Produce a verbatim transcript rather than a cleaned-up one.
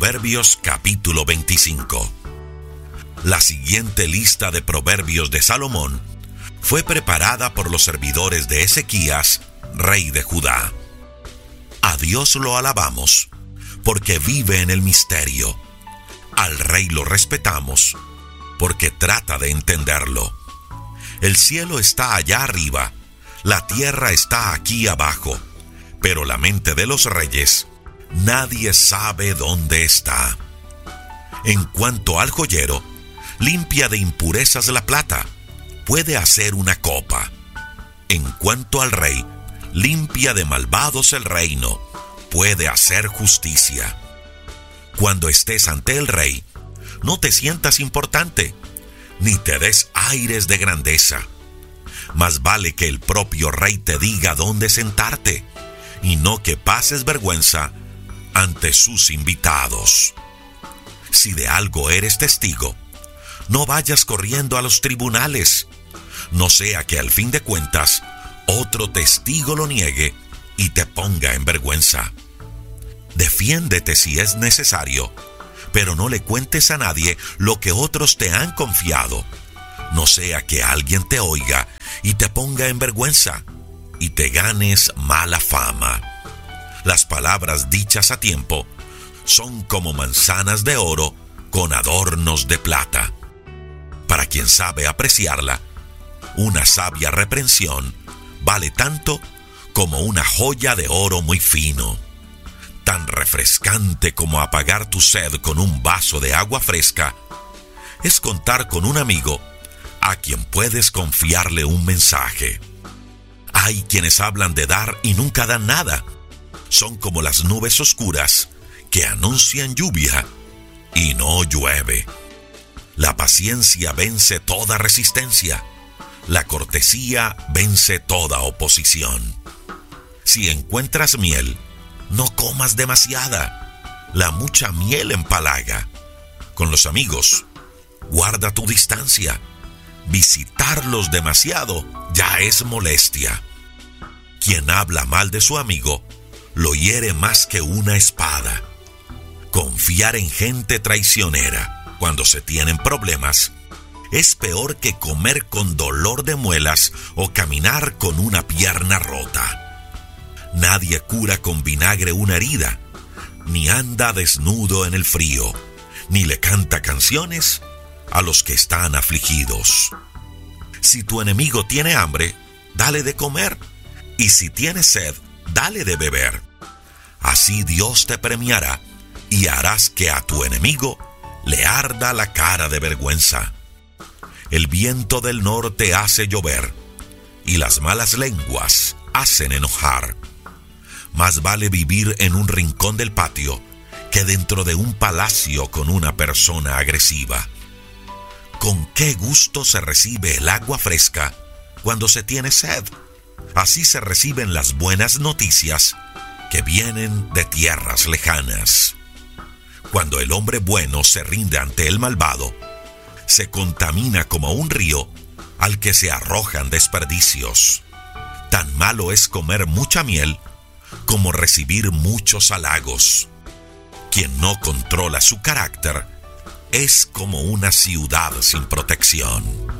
Proverbios capítulo veinticinco. La siguiente lista de proverbios de Salomón fue preparada por los servidores de Ezequías, rey de Judá. A Dios lo alabamos, porque vive en el misterio. Al rey lo respetamos, porque trata de entenderlo. El cielo está allá arriba, la tierra está aquí abajo, pero la mente de los reyes, nadie sabe dónde está. En cuanto al joyero, limpia de impurezas la plata, puede hacer una copa. En cuanto al rey, limpia de malvados el reino, puede hacer justicia. Cuando estés ante el rey, no te sientas importante, ni te des aires de grandeza. Más vale que el propio rey te diga dónde sentarte, y no que pases vergüenza ante sus invitados. Si de algo eres testigo, no vayas corriendo a los tribunales, no sea que al fin de cuentas otro testigo lo niegue y te ponga en vergüenza. Defiéndete si es necesario, pero no le cuentes a nadie lo que otros te han confiado, no sea que alguien te oiga y te ponga en vergüenza y te ganes mala fama. Las palabras dichas a tiempo son como manzanas de oro con adornos de plata. Para quien sabe apreciarla, una sabia reprensión vale tanto como una joya de oro muy fino. Tan refrescante como apagar tu sed con un vaso de agua fresca es contar con un amigo a quien puedes confiarle un mensaje. Hay quienes hablan de dar y nunca dan nada. Son como las nubes oscuras que anuncian lluvia y no llueve. La paciencia vence toda resistencia. La cortesía vence toda oposición. Si encuentras miel, no comas demasiada. La mucha miel empalaga. Con los amigos, guarda tu distancia. Visitarlos demasiado ya es molestia. Quien habla mal de su amigo, lo hiere más que una espada. Confiar en gente traicionera cuando se tienen problemas es peor que comer con dolor de muelas o caminar con una pierna rota. Nadie cura con vinagre una herida, ni anda desnudo en el frío, ni le canta canciones a los que están afligidos. Si tu enemigo tiene hambre, dale de comer, y si tiene sed, dale de beber. Así Dios te premiará y harás que a tu enemigo le arda la cara de vergüenza. El viento del norte hace llover, y las malas lenguas hacen enojar. Más vale vivir en un rincón del patio que dentro de un palacio con una persona agresiva. ¿Con qué gusto se recibe el agua fresca cuando se tiene sed? Así se reciben las buenas noticias que vienen de tierras lejanas. Cuando el hombre bueno se rinde ante el malvado, se contamina como un río al que se arrojan desperdicios. Tan malo es comer mucha miel como recibir muchos halagos. Quien no controla su carácter es como una ciudad sin protección.